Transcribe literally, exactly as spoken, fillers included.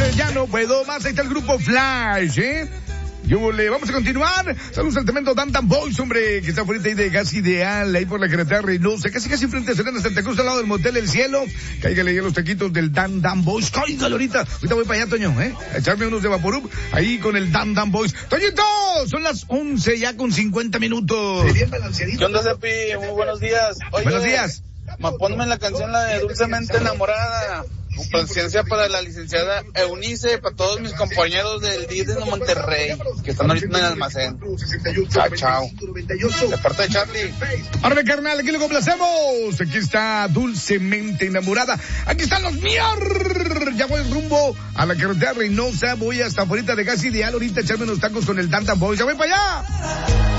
eh, ya no puedo más. Ahí está el grupo Flash, ¿eh? Yo le vamos a continuar. Saludos al tremendo Dan Dan Boys, hombre, que está fuera ahí de Gas Ideal, ahí por la carretera Reynosa, casi casi frente a Serena Santa Cruz, al lado del Motel El Cielo. Cáigale ya los taquitos del Dan Dan Boys. Cáigale ahorita. Ahorita voy para allá, Toño, ¿eh? A echarme unos de Vaporub, ahí con el Dan Dan Boys. Toñito, son las once ya con cincuenta minutos. ¿Qué onda, Cepi? Muy buenos días. Oye, buenos días. Ma, ponme la canción, la de Dulcemente Enamorada. Paciencia para la licenciada Eunice, para todos mis compañeros del D I D de Monterrey, que están ahorita en el almacén. Chao, chao. De parte de Charlie. Ahora, carnal, aquí lo complacemos. Aquí está Dulcemente Enamorada. Aquí están los mier. Ya voy rumbo a la carretera Reynosa. Voy hasta afuera de Gas Ideal. Ahorita echarme unos tacos con el Dan Dan Boys. Ya voy para allá.